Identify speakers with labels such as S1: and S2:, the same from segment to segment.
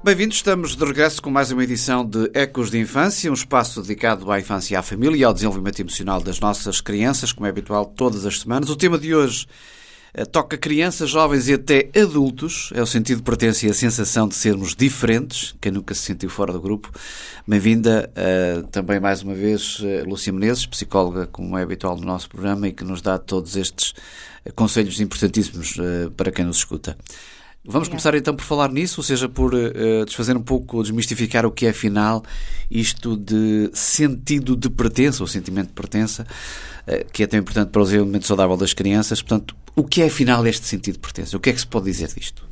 S1: Bem-vindos, estamos de regresso com mais uma edição de Ecos de Infância, um espaço dedicado à infância e à família e ao desenvolvimento emocional das nossas crianças, como é habitual todas as semanas. O tema de hoje toca crianças, jovens e até adultos. É o sentido de pertença e a sensação de sermos diferentes. Quem nunca se sentiu fora do grupo. Bem-vinda também mais uma vez Lúcia Menezes, psicóloga, como é habitual no nosso programa e que nos dá todos estes conselhos importantíssimos para quem nos escuta. Vamos começar então por falar nisso, ou seja, por desfazer um pouco, desmistificar o que é afinal isto de sentido de pertença, ou sentimento de pertença, que é tão importante para o desenvolvimento saudável das crianças. Portanto, o que é afinal este sentido de pertença? O que é que se pode dizer disto?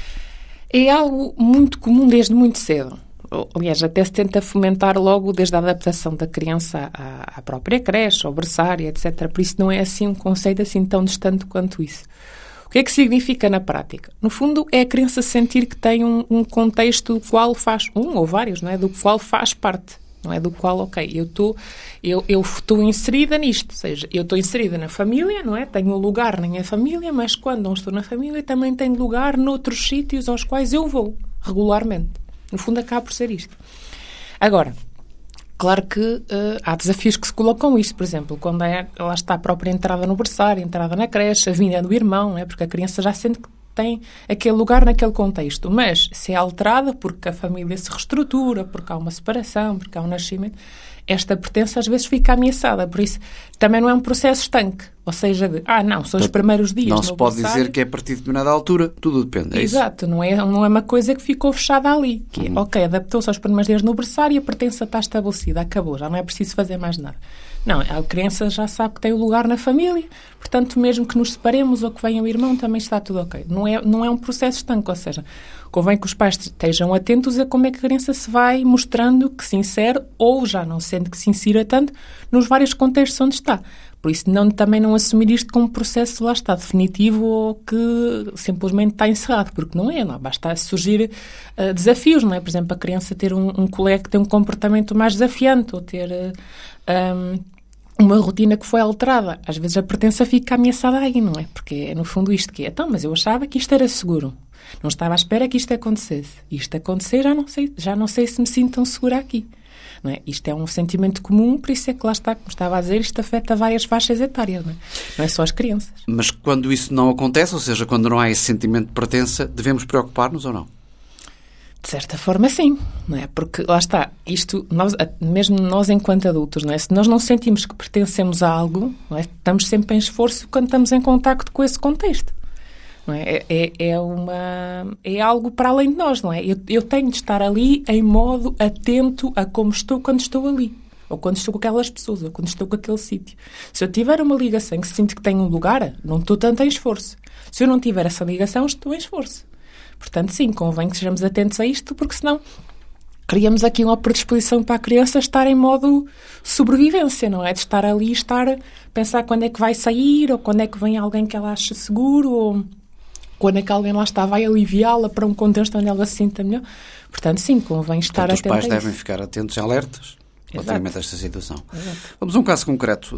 S2: É algo muito comum desde muito cedo. Aliás, até se tenta fomentar logo desde a adaptação da criança à própria creche, ao berçário, etc. Por isso não é assim um conceito assim tão distante quanto isso. O que é que significa na prática? No fundo, é a criança sentir que tem um contexto do qual faz, um ou vários, não é? Do qual faz parte, não é? Do qual, ok, eu estou inserida nisto, ou seja, eu estou inserida na família, não é? Tenho lugar na minha família, mas quando não estou na família também tenho lugar noutros sítios aos quais eu vou regularmente. No fundo, acaba por ser isto. Agora, claro que há desafios que se colocam isto, por exemplo, quando lá está a própria entrada no berçário, entrada na creche, a vinda do irmão, é? Porque a criança já sente que tem aquele lugar naquele contexto, mas se é alterada porque a família se reestrutura, porque há uma separação, porque há um nascimento, esta pertença às vezes fica ameaçada, por isso também não é um processo estanque, ou seja, não, são os primeiros dias.
S1: Não se pode dizer que é a partir de determinada altura, tudo depende, é
S2: exato, isso? Não é uma coisa que ficou fechada ali, que é, ok, adaptou-se aos primeiros dias no berçário e a pertença está estabelecida, acabou, já não é preciso fazer mais nada. Não, a criança já sabe que tem o lugar na família, portanto, mesmo que nos separemos ou que venha o irmão, também está tudo ok. Não é um processo estanque, ou seja, convém que os pais estejam atentos a como é que a criança se vai mostrando que se insere ou já não sente que se insira tanto nos vários contextos onde está. Por isso, também não assumir isto como um processo, lá está, definitivo ou que simplesmente está encerrado, porque não é, basta surgir desafios, não é? Por exemplo, a criança ter um colega que tem um comportamento mais desafiante ou ter uma rotina que foi alterada. Às vezes a pertença fica ameaçada aí, não é? Porque é no fundo isto que é. Então, mas eu achava que isto era seguro. Não estava à espera que isto acontecesse. Isto acontecer, já não sei se me sinto tão segura aqui. Não é? Isto é um sentimento comum, por isso é que lá está, como estava a dizer, isto afeta várias faixas etárias, não é só as crianças.
S1: Mas quando isso não acontece, ou seja, quando não há esse sentimento de pertença, devemos preocupar-nos ou não?
S2: De certa forma, sim, não é? Porque lá está, isto, mesmo nós enquanto adultos, não é? Se nós não sentimos que pertencemos a algo, não é? Estamos sempre em esforço quando estamos em contacto com esse contexto. Não é? É algo para além de nós, não é? Eu tenho de estar ali em modo atento a como estou quando estou ali. Ou quando estou com aquelas pessoas, ou quando estou com aquele sítio. Se eu tiver uma ligação que sinto que tenho um lugar, não estou tanto em esforço. Se eu não tiver essa ligação, estou em esforço. Portanto, sim, convém que sejamos atentos a isto, porque senão criamos aqui uma predisposição para a criança estar em modo sobrevivência, não é? De estar ali, pensar quando é que vai sair, ou quando é que vem alguém que ela acha seguro, ou quando é que alguém lá está, vai aliviá-la para um contexto onde ela se sinta melhor. Portanto, sim, convém estar atento a isso.
S1: Os pais devem ficar atentos e alertas relativamente a esta situação.
S2: Exato.
S1: Vamos a um caso concreto.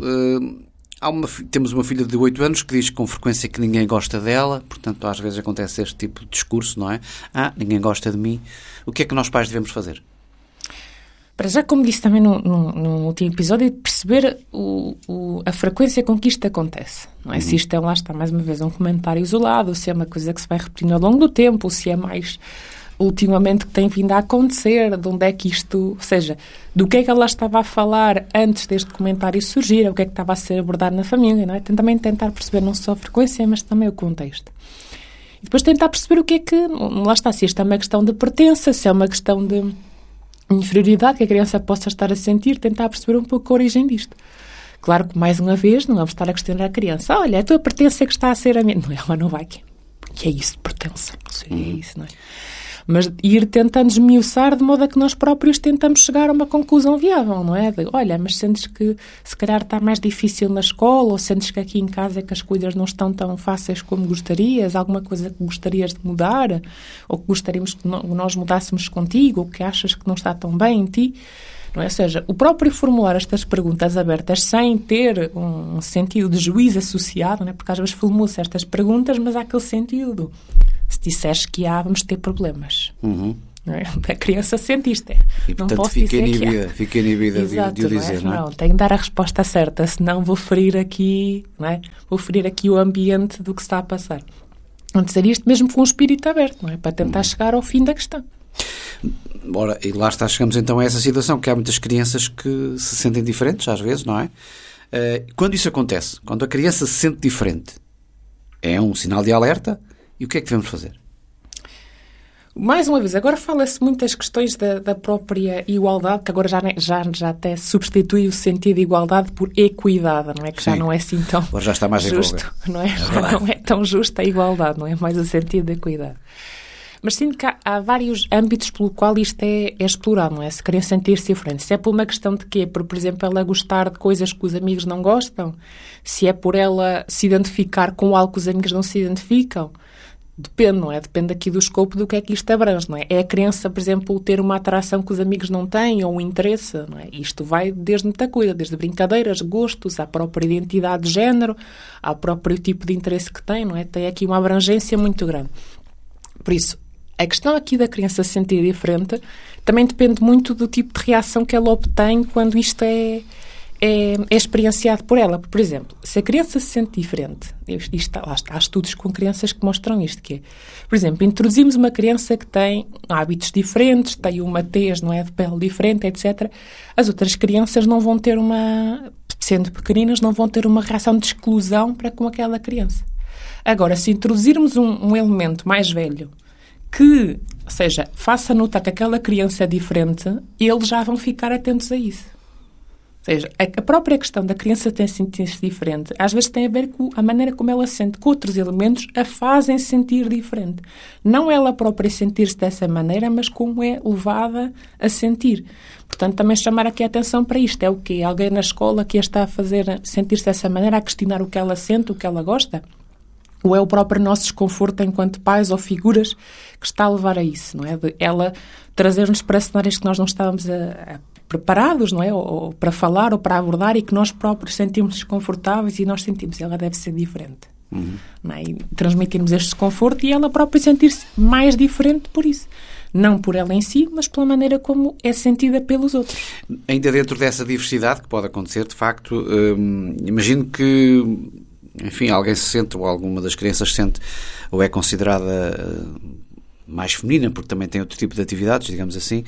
S1: Temos uma filha de 8 anos que diz com frequência que ninguém gosta dela, portanto, às vezes acontece este tipo de discurso, não é? Ninguém gosta de mim. O que é que nós pais devemos fazer?
S2: Para já, como disse também no último episódio, de perceber a frequência com que isto acontece. Não é? Se isto é, lá está, mais uma vez, um comentário isolado, se é uma coisa que se vai repetindo ao longo do tempo, se é mais ultimamente que tem vindo a acontecer, de onde é que isto, ou seja, do que é que ela estava a falar antes deste comentário surgir, o que é que estava a ser abordado na família, não é? Também tentar perceber não só a frequência, mas também o contexto. E depois tentar perceber o que é que, lá está, se isto é uma questão de pertença, se é uma questão de inferioridade que a criança possa estar a sentir, tentar perceber um pouco a origem disto. Claro que, mais uma vez, não vamos estar a questionar a criança. Olha, a tua pertença é que está a ser a minha. Não, ela não vai. Que é isso de pertença? Não sei, é isso, não é? Mas ir tentando esmiuçar de modo a que nós próprios tentamos chegar a uma conclusão viável, não é? De, olha, mas sentes que se calhar está mais difícil na escola, ou sentes que aqui em casa é que as coisas não estão tão fáceis como gostarias, alguma coisa que gostarias de mudar, ou que gostaríamos que nós mudássemos contigo, ou que achas que não está tão bem em ti. Não é? Ou seja, o próprio formular estas perguntas abertas sem ter um sentido de juízo associado, não é? Porque às vezes formula-se estas perguntas, mas há aquele sentido. Se disseres que há, vamos ter problemas. Não é? A criança sente isto.
S1: E,
S2: não
S1: portanto,
S2: posso
S1: fica
S2: dizer
S1: inibida
S2: Exato,
S1: de o dizer, não é?
S2: Não, tenho que dar a resposta certa, senão vou ferir aqui, não é? Vou ferir aqui o ambiente do que está a passar. Vou dizer isto mesmo com o espírito aberto, não é? Para tentar chegar ao fim da questão.
S1: Ora, e lá chegamos então a essa situação, que há muitas crianças que se sentem diferentes, às vezes, não é? Quando isso acontece, quando a criança se sente diferente, é um sinal de alerta, e o que é que devemos fazer?
S2: Mais uma vez, agora fala-se muitas questões da própria igualdade, que agora já até substitui o sentido de igualdade por equidade, não é? Que já não é assim tão
S1: agora já está mais
S2: justo, não é? Já não é tão justa a igualdade, não é? Mais o sentido de equidade. Mas sinto que há vários âmbitos pelo qual isto é explorado, não é? Se querem sentir-se diferentes. Se é por uma questão de quê? Por exemplo, ela gostar de coisas que os amigos não gostam? Se é por ela se identificar com algo que os amigos não se identificam? Depende, não é? Depende aqui do escopo do que é que isto abrange, não é? É a criança, por exemplo, ter uma atração que os amigos não têm ou um interesse, não é? Isto vai desde muita coisa, desde brincadeiras, gostos, à própria identidade de género, ao próprio tipo de interesse que tem, não é? Tem aqui uma abrangência muito grande. Por isso, a questão aqui da criança se sentir diferente também depende muito do tipo de reação que ela obtém quando isto é experienciado por ela. Por exemplo, se a criança se sente diferente, há estudos com crianças que mostram isto, que é, por exemplo, introduzimos uma criança que tem hábitos diferentes, tem uma tez, não é, de pele diferente, etc. As outras crianças não vão ter sendo pequeninas, não vão ter uma reação de exclusão para com aquela criança. Agora, se introduzirmos um elemento mais velho que, ou seja, faça notar que aquela criança é diferente, eles já vão ficar atentos a isso. Ou seja, a própria questão da criança sentir-se diferente, às vezes tem a ver com a maneira como ela sente, que outros elementos a fazem sentir diferente. Não ela própria sentir-se dessa maneira, mas como é levada a sentir. Portanto, também chamar aqui a atenção para isto. É o quê? Alguém na escola que a está a fazer sentir-se dessa maneira, a questionar o que ela sente, o que ela gosta? Ou é o próprio nosso desconforto enquanto pais ou figuras que está a levar a isso, não é? De ela trazer-nos para cenários que nós não estávamos preparados, não é? Ou para falar ou para abordar e que nós próprios sentimos desconfortáveis e nós sentimos ela deve ser diferente. Não é? E transmitirmos este desconforto e ela própria sentir-se mais diferente por isso. Não por ela em si, mas pela maneira como é sentida pelos outros.
S1: Ainda dentro dessa diversidade que pode acontecer, de facto, imagino que, enfim, alguém se sente, ou alguma das crianças se sente, ou é considerada mais feminina, porque também tem outro tipo de atividades, digamos assim,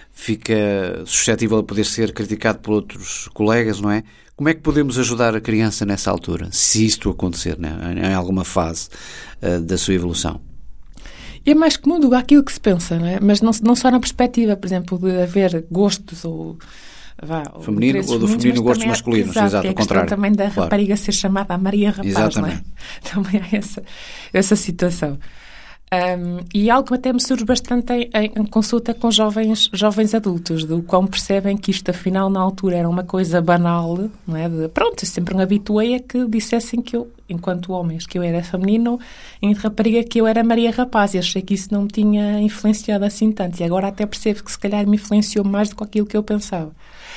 S1: fica suscetível a poder ser criticado por outros colegas, não é? Como é que podemos ajudar a criança nessa altura, se isto acontecer, né? Em alguma fase da sua evolução?
S2: É mais comum do que aquilo que se pensa, não é? Mas não só na perspectiva, por exemplo, de haver gostos ou
S1: feminino ou do feminino gostos masculinos, exato,
S2: ao contrário. Também da rapariga ser chamada a Maria Rapaz,
S1: exatamente.
S2: Não é? Também há essa situação. E algo até me surge bastante em consulta com jovens adultos, do quão percebem que isto afinal na altura era uma coisa banal, não é? Pronto, eu sempre me habituei a que dissessem que eu, enquanto homens, que eu era feminino, e rapariga que eu era Maria Rapaz, e achei que isso não me tinha influenciado assim tanto, e agora até percebo que se calhar me influenciou mais do que aquilo que eu pensava.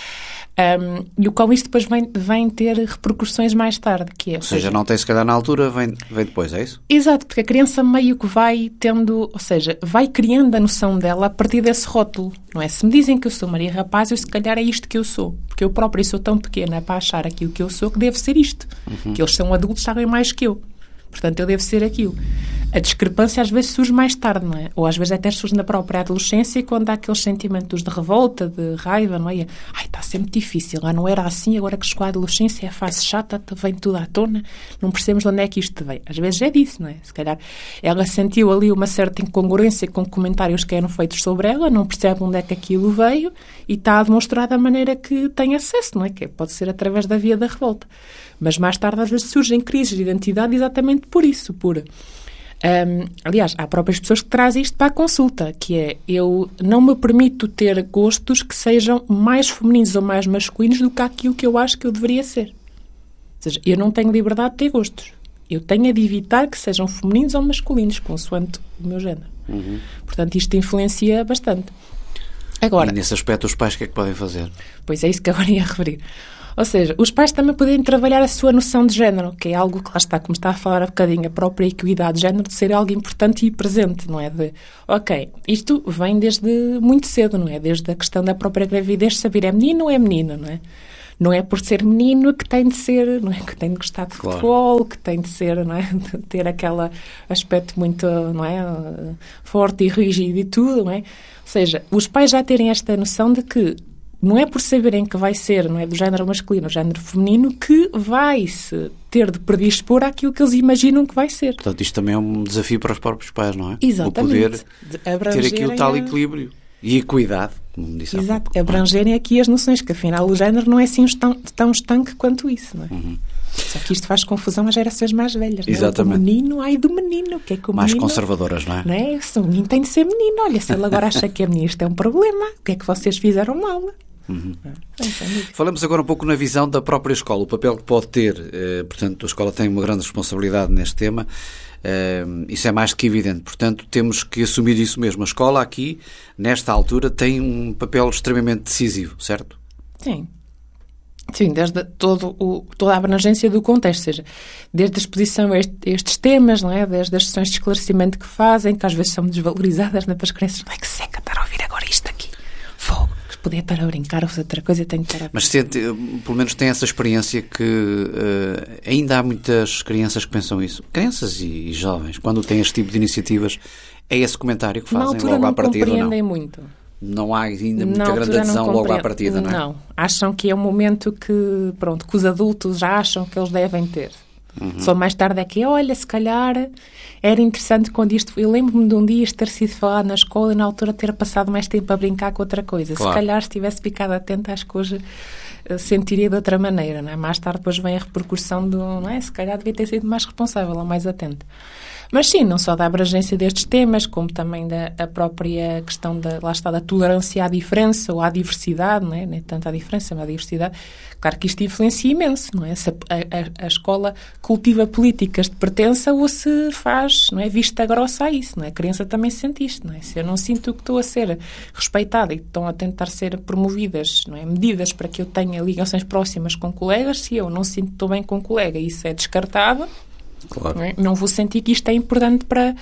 S2: E o qual isto depois vem ter repercussões mais tarde. Que é,
S1: ou seja, não tem se calhar na altura, vem depois, é isso?
S2: Exato, porque a criança meio que vai tendo, ou seja, vai criando a noção dela a partir desse rótulo, não é? Se me dizem que eu sou Maria Rapaz, eu se calhar é isto que eu sou. Porque eu própria sou tão pequena para achar aquilo que eu sou que devo ser isto. Que eles são adultos, sabem mais que eu. Portanto, eu devo ser aquilo. A discrepância às vezes surge mais tarde, não é? Ou às vezes até surge na própria adolescência, quando há aqueles sentimentos de revolta, de raiva, não é? Ai, está sempre difícil, não era assim, agora que chegou a adolescência é a fase chata, vem tudo à tona, não percebemos de onde é que isto vem. Às vezes é disso, não é? Se calhar ela sentiu ali uma certa incongruência com comentários que eram feitos sobre ela, não percebe onde é que aquilo veio e está a demonstrar da maneira que tem acesso, não é? Que pode ser através da via da revolta. Mas mais tarde às vezes surgem crises de identidade exatamente por isso, aliás, há próprias pessoas que trazem isto para a consulta, que é, eu não me permito ter gostos que sejam mais femininos ou mais masculinos do que aquilo que eu acho que eu deveria ser. Ou seja, eu não tenho liberdade de ter gostos. Eu tenho de evitar que sejam femininos ou masculinos, consoante o meu género. Portanto, isto influencia bastante. Agora,
S1: e nesse aspecto os pais o que é que podem fazer?
S2: Pois é isso que agora ia referir. Ou seja, os pais também podem trabalhar a sua noção de género, que é algo que lá está, como está a falar há bocadinho, a própria equidade de género, de ser algo importante e presente, não é? De, ok, isto vem desde muito cedo, não é? Desde a questão da própria gravidez, saber é menino ou é menina, não é? Não é por ser menino que tem de ser, não é? Que tem de gostar de futebol, que tem de ser, não é? De ter aquele aspecto muito, não é? Forte e rígido e tudo, não é? Ou seja, os pais já terem esta noção de que não é por saberem que vai ser, não é, do género masculino ou género feminino, que vai-se ter de predispor àquilo que eles imaginam que vai ser.
S1: Portanto, isto também é um desafio para os próprios pais, não é?
S2: Exatamente.
S1: O poder ter aqui o tal equilíbrio e equidade, como me disse há pouco.
S2: Exato. Abrangerem aqui as noções, que afinal o género não é assim tão estanque quanto isso, não é? Uhum. Só que isto faz confusão às gerações mais velhas.
S1: Exatamente.
S2: Não é? O menino, ai do menino. O que é que o
S1: mais
S2: menino,
S1: conservadoras, não é?
S2: Não é? Se o menino tem de ser menino. Olha, se ele agora acha que é menino, isto é um problema. O que é que vocês fizeram mal?
S1: Uhum. Falamos agora um pouco na visão da própria escola, o papel que pode ter. Portanto, a escola tem uma grande responsabilidade neste tema. Isso é mais que evidente. Portanto, temos que assumir isso mesmo. A escola aqui, nesta altura, tem um papel extremamente decisivo, certo?
S2: Sim. Sim, desde toda a abrangência do contexto, ou seja, desde a exposição a estes temas, não é? Desde as sessões de esclarecimento que fazem, que às vezes são desvalorizadas, não é? Para as crianças, não é que seca estar a ouvir agora isto aqui. Fogo, que podia estar a brincar ou fazer outra coisa, tenho que estar a...
S1: Mas pelo menos tem essa experiência que ainda há muitas crianças que pensam isso. Crianças e jovens, quando têm este tipo de iniciativas, é esse comentário que fazem logo à partida, ou não?
S2: Compreendem muito.
S1: Não há ainda muita grande adesão logo à partida, não é?
S2: Não. Acham que é um momento que, pronto, que os adultos já acham que eles devem ter. Uhum. Só mais tarde é que, olha, se calhar era interessante quando isto... Eu lembro-me de um dia ter sido falado na escola e na altura ter passado mais tempo a brincar com outra coisa. Claro. Se calhar se tivesse ficado atenta, acho que hoje sentiria de outra maneira, não é? Mais tarde depois vem a repercussão do... Não é? Se calhar devia ter sido mais responsável ou mais atento. Mas sim, não só da abrangência destes temas, como também da própria questão lá está, da tolerância à diferença ou à diversidade, não é? Nem tanto à diferença, mas à diversidade. Claro que isto influencia imenso, não é? Se a escola cultiva políticas de pertença ou se faz, não é? Vista grossa a isso, não é? A criança também sente isto, não é? Se eu não sinto que estou a ser respeitada e estão a tentar ser promovidas, não é? Medidas para que eu tenha ligações próximas com colegas, se eu não sinto que estou bem com um colega e isso é descartado, claro. Não vou sentir que isto é importante para...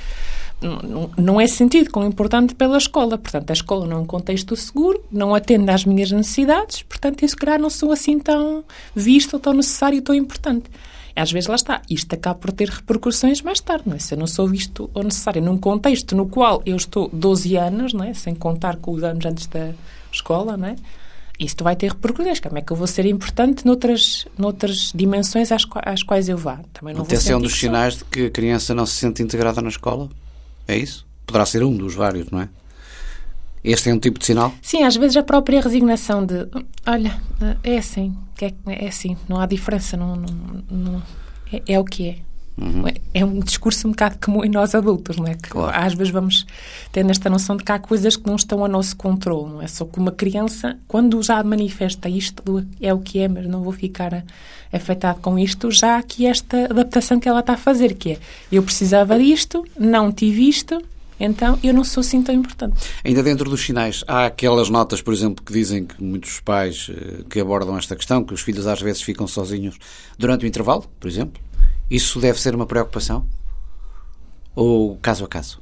S2: Não é sentido como importante pela escola. Portanto, a escola não é um contexto seguro, não atende às minhas necessidades, portanto, eu se calhar não sou assim tão visto, ou tão necessário, tão importante. Às vezes, lá está, isto acaba por ter repercussões mais tarde, não é? Se eu não sou visto ou necessário num contexto no qual eu estou 12 anos, não é? Sem contar com os anos antes da escola, não é? Isto vai ter repercussões. Como é que eu vou ser importante noutras dimensões às quais eu vá? Também não vou sentir.
S1: Esse é um dos sinais de que a criança não se sente integrada na escola? É isso? Poderá ser um dos vários, não é? Este é um tipo de sinal?
S2: Sim, às vezes a própria resignação de olha, é assim, é assim, não há diferença, não, é o que é. Uhum. É um discurso um bocado comum em nós adultos, não é? Que claro. Às vezes vamos tendo esta noção de que há coisas que não estão a nosso controle, não é? Só que uma criança, quando já manifesta isto, é o que é, mas não vou ficar afetado com isto, já há aqui esta adaptação que ela está a fazer, que é, eu precisava disto, não tive isto, então eu não sou assim tão importante.
S1: Ainda dentro dos sinais, há aquelas notas, por exemplo, que dizem que muitos pais que abordam esta questão, que os filhos às vezes ficam sozinhos durante o intervalo, por exemplo. Isso deve ser uma preocupação? Ou caso a caso?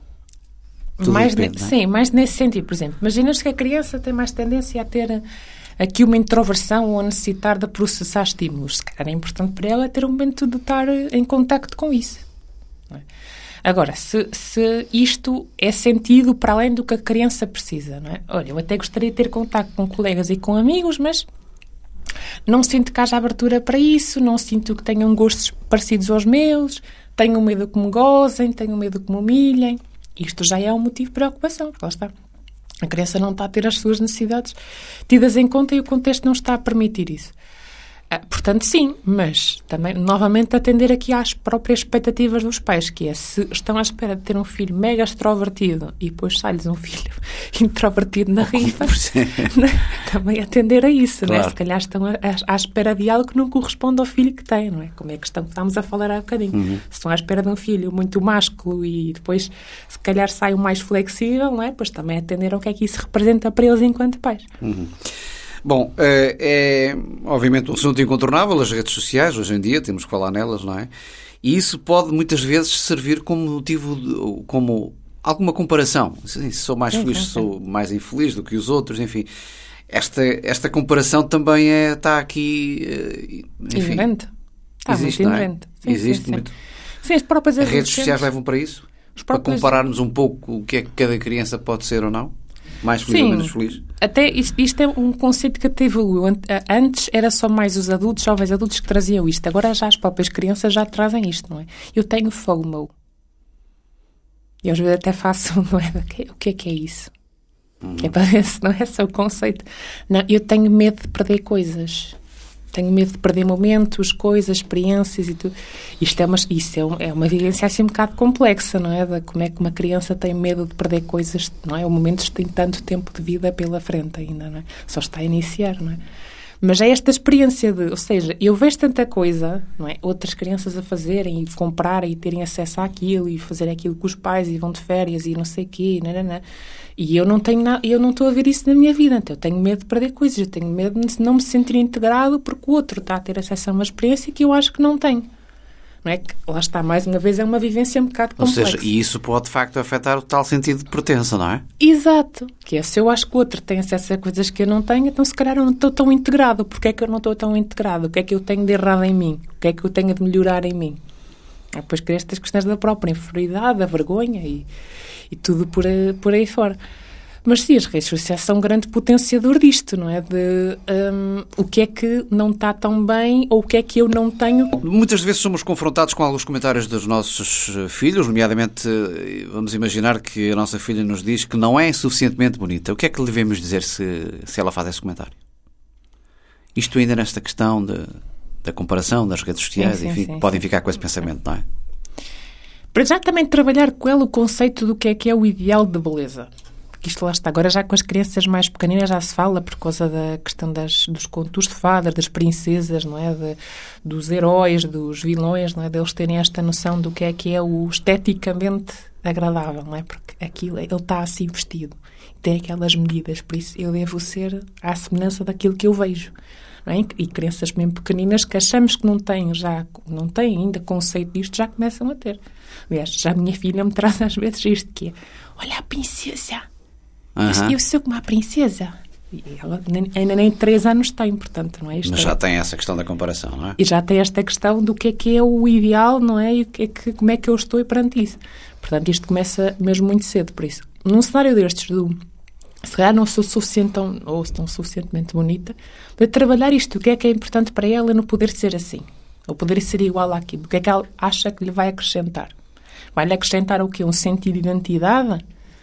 S2: Sim, mais nesse sentido. Por exemplo, imaginas que a criança tem mais tendência a ter aqui uma introversão ou a necessitar de processar estímulos. Se calhar é importante para ela ter um momento de estar em contacto com isso. Não é? Agora, se isto é sentido para além do que a criança precisa, não é? Olha, eu até gostaria de ter contacto com colegas e com amigos, mas não sinto que haja abertura para isso, não sinto que tenham gostos parecidos aos meus, tenho medo que me gozem, tenho medo que me humilhem. Isto já é um motivo de preocupação. Lá está. A criança não está a ter as suas necessidades tidas em conta e o contexto não está a permitir isso. Portanto, sim, mas também, novamente, atender aqui às próprias expectativas dos pais, que é, se estão à espera de ter um filho mega extrovertido e depois sai-lhes um filho introvertido na rifa, também atender a isso, claro. Né? Se calhar estão à espera de algo que não corresponde ao filho que têm, não é? Como é que estamos a falar há bocadinho. Uhum. Se estão à espera de um filho muito másculo e depois, se calhar, sai o mais flexível, não é? Pois também atender ao que é que isso representa para eles enquanto pais.
S1: Uhum. Bom, é obviamente um assunto incontornável, as redes sociais, hoje em dia, temos que falar nelas, não é? E isso pode muitas vezes servir como motivo, como alguma comparação. Se sou mais feliz, sou mais infeliz do que os outros, enfim. Esta comparação também está aqui... Enfim,
S2: inerente. Está
S1: existe,
S2: muito
S1: não é?
S2: inerente.
S1: Existe muito.
S2: Sim, as próprias
S1: As redes sociais levam para isso? Para
S2: próprios...
S1: compararmos um pouco o que é que cada criança pode ser ou não? Mais feliz ou menos feliz?
S2: Até isto é um conceito que até evoluiu. Antes era só mais os adultos, jovens adultos, que traziam isto. Agora já as próprias crianças já trazem isto, não é? Eu tenho FOMO. E às vezes até faço, não é? O que é isso? Que é para ver se não é só o conceito. Não, eu tenho medo de perder coisas. Tenho medo de perder momentos, coisas, experiências e tudo. Isto é uma vivência assim um bocado complexa, não é? De como é que uma criança tem medo de perder coisas, não é? O momento tem tanto tempo de vida pela frente ainda, não é? Só está a iniciar, não é? Mas é esta experiência ou seja, eu vejo tanta coisa, não é? Outras crianças a fazerem e comprarem e terem acesso àquilo e fazer aquilo com os pais e vão de férias e não sei o quê, não. E eu não estou a ver isso na minha vida, então eu tenho medo de perder coisas, eu tenho medo de não me sentir integrado porque o outro está a ter acesso a uma experiência que eu acho que não tenho. Não é? Que, lá está, mais uma vez, é uma vivência um bocado complexa.
S1: Ou seja, e isso pode de facto afetar o tal sentido de pertença, não é?
S2: Exato. Que é, se eu acho que o outro tem acesso a coisas que eu não tenho, então se calhar eu não estou tão integrado. Porquê é que eu não estou tão integrado? O que é que eu tenho de errado em mim? O que é que eu tenho de melhorar em mim? Depois que estas questões da própria inferioridade, da vergonha e tudo por aí fora. Mas sim, as redes sociais são um grande potenciador disto, não é? De o que é que não está tão bem ou o que é que eu não tenho.
S1: Muitas vezes somos confrontados com alguns comentários dos nossos filhos, nomeadamente, vamos imaginar que a nossa filha nos diz que não é suficientemente bonita. O que é que lhe devemos dizer se ela faz esse comentário? Isto ainda nesta questão da comparação das redes sociais, enfim, podem ficar com esse pensamento, não é?
S2: Para já também trabalhar com ela o conceito do que é o ideal de beleza. Isto lá está. Agora já com as crianças mais pequeninas já se fala por causa da questão dos contos de fadas, das princesas, não é? Dos heróis, dos vilões, não é? Deles terem esta noção do que é o esteticamente agradável, não é? Porque aquilo, ele está assim vestido, tem aquelas medidas, por isso eu devo ser à semelhança daquilo que eu vejo. Não é? E crianças mesmo pequeninas que achamos que não têm ainda conceito disto, já começam a ter. Aliás, já a minha filha me traz às vezes isto, que é, olha a princesa, eu sou como a princesa. E ela ainda nem 3 anos tem, portanto, não é isto.
S1: Mas já tem essa questão da comparação, não é?
S2: E já tem esta questão do que é o ideal, não é? E como é que eu estou perante isso. Portanto, isto começa mesmo muito cedo, por isso. Num cenário destes se calhar não sou tão suficientemente bonita, para trabalhar isto, o que é importante para ela no poder ser assim, ou poder ser igual àquilo, o que é que ela acha que lhe vai acrescentar. Vai-lhe acrescentar o quê? Um sentido de identidade?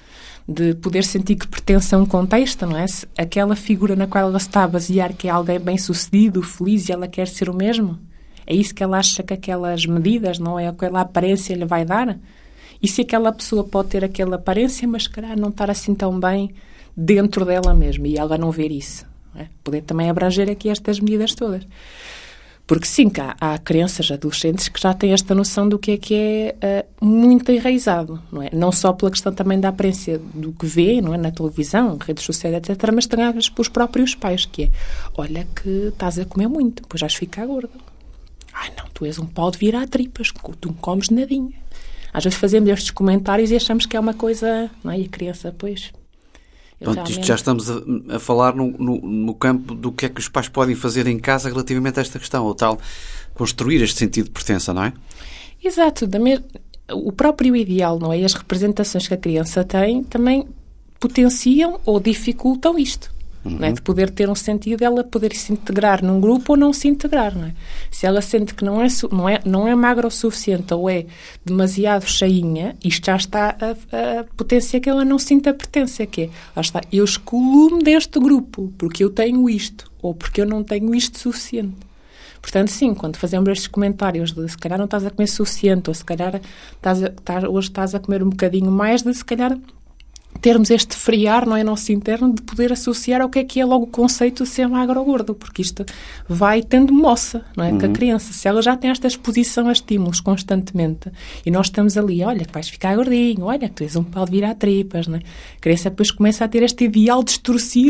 S2: De poder sentir que pertence a um contexto, não é? Se aquela figura na qual ela se está a basear que é alguém bem-sucedido, feliz, e ela quer ser o mesmo? É isso que ela acha que aquelas medidas, não é? Aquela aparência lhe vai dar? E se aquela pessoa pode ter aquela aparência, mas se calhar não estar assim tão bem dentro dela mesma e ela não ver isso? Não é? Poder também abranger aqui estas medidas todas. Porque sim, há crianças, adolescentes que já têm esta noção do que é muito enraizado, não é? Não só pela questão também da aparência do que vê, não é? Na televisão, redes sociais, etc., mas também às vezes pelos próprios pais, que é, olha que estás a comer muito, depois vais ficar gorda. Ai não, tu és um pau de virar tripas, tu não comes nadinha. Às vezes fazemos estes comentários e achamos que é uma coisa, não é? E a criança, pois...
S1: Pronto, isto já estamos a falar no campo do que é que os pais podem fazer em casa relativamente a esta questão, ou tal, construir este sentido de pertença, não é?
S2: Exato. O próprio ideal, não é? E as representações que a criança tem também potenciam ou dificultam isto. Não é? De poder ter um sentido dela poder se integrar num grupo ou não se integrar, não é? Se ela sente que não é magra o suficiente ou é demasiado cheinha, isto já está a potência que ela não sinta a pertença, que é, lá está, eu excluo-me deste grupo porque eu tenho isto ou porque eu não tenho isto suficiente. Portanto, sim, quando fazemos estes comentários de se calhar não estás a comer suficiente ou se calhar hoje estás a comer um bocadinho mais, de se calhar termos este friar, não é, nosso interno, de poder associar ao que é logo o conceito de ser magro ou gordo, porque isto vai tendo moça, não é, com a criança. Se ela já tem esta exposição a estímulos constantemente e nós estamos ali, olha, que vais ficar gordinho, olha, que tu és um pau de virar tripas, não é? A criança depois começa a ter este ideal distorcido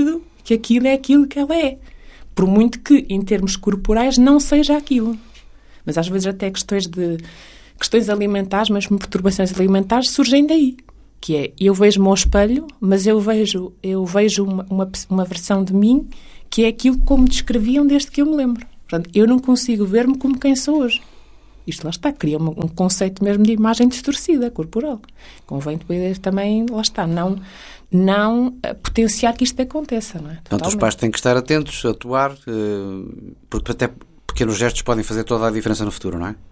S2: que aquilo é aquilo que ela é. Por muito que, em termos corporais, não seja aquilo. Mas às vezes até questões alimentares, mesmo perturbações alimentares, surgem daí. Que é, eu vejo-me ao espelho, mas eu vejo uma versão de mim que é aquilo como descreviam desde que eu me lembro. Portanto, eu não consigo ver-me como quem sou hoje. Isto lá está, cria um conceito mesmo de imagem distorcida, corporal. Convém poder também, lá está, não potenciar que isto aconteça, não é?
S1: Portanto, os pais têm que estar atentos, a atuar, porque até pequenos gestos podem fazer toda a diferença no futuro, não é?